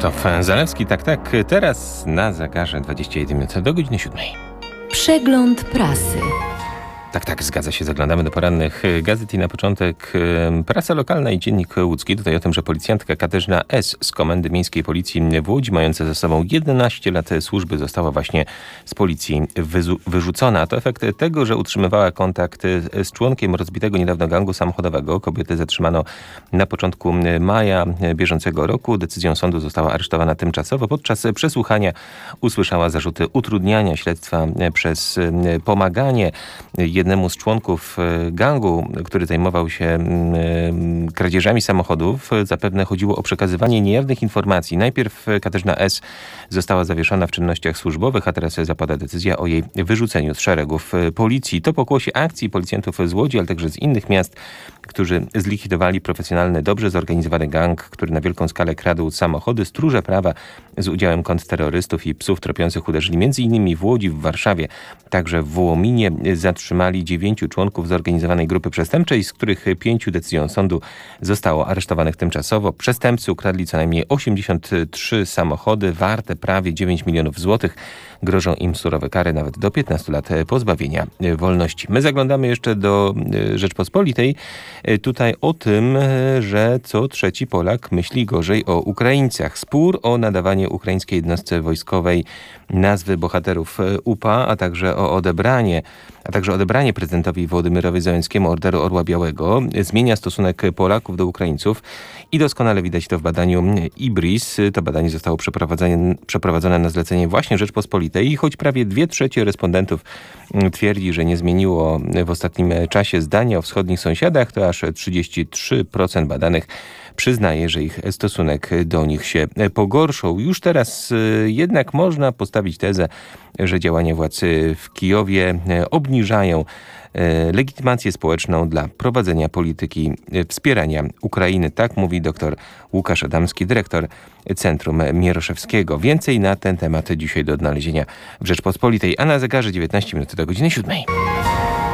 Krzysztof Zalewski, tak, teraz na zegarze 21 minut do godziny 7. Przegląd prasy. Tak, zgadza się. Zaglądamy do porannych gazet i na początek prasa lokalna i Dziennik Łódzki. Tutaj o tym, że policjantka Katarzyna S. z Komendy Miejskiej Policji w Łodzi, mająca ze sobą 11 lat służby, została właśnie z policji wyrzucona. To efekt tego, że utrzymywała kontakt z członkiem rozbitego niedawno gangu samochodowego. Kobietę zatrzymano na początku maja bieżącego roku. Decyzją sądu została aresztowana tymczasowo. Podczas przesłuchania usłyszała zarzuty utrudniania śledztwa przez pomaganie jednemu z członków gangu, który zajmował się kradzieżami samochodów. Zapewne chodziło o przekazywanie niejawnych informacji. Najpierw Katarzyna S. została zawieszona w czynnościach służbowych, a teraz zapada decyzja o jej wyrzuceniu z szeregów policji. To pokłosie akcji policjantów z Łodzi, ale także z innych miast, którzy zlikwidowali profesjonalny, dobrze zorganizowany gang, który na wielką skalę kradł samochody. Stróże prawa z udziałem kontrterrorystów i psów tropiących uderzyli m.in. w Łodzi, w Warszawie, także w Wołominie. Zatrzymali 9 członków zorganizowanej grupy przestępczej, z których 5 decyzją sądu zostało aresztowanych tymczasowo. Przestępcy ukradli co najmniej 83 samochody warte prawie 9 milionów złotych. Grożą im surowe kary, nawet do 15 lat pozbawienia wolności. My zaglądamy jeszcze do Rzeczpospolitej. Tutaj o tym, że co trzeci Polak myśli gorzej o Ukraińcach. Spór o nadawanie ukraińskiej jednostce wojskowej nazwy bohaterów UPA, a także odebranie prezydentowi Wołodymyrowi Zełenskiemu Orderu Orła Białego zmienia stosunek Polaków do Ukraińców i doskonale widać to w badaniu IBRIS. To badanie zostało przeprowadzone na zlecenie właśnie Rzeczpospolitej i choć prawie 2/3 respondentów twierdzi, że nie zmieniło w ostatnim czasie zdania o wschodnich sąsiadach, to aż 33% badanych przyznaje, że ich stosunek do nich się pogorszył. Już teraz jednak można postawić tezę, że działania władz w Kijowie obniżają legitymację społeczną dla prowadzenia polityki wspierania Ukrainy. Tak mówi dr Łukasz Adamski, dyrektor Centrum Mieroszewskiego. Więcej na ten temat dzisiaj do odnalezienia w Rzeczpospolitej, a na zegarze 19 minut do godziny 7.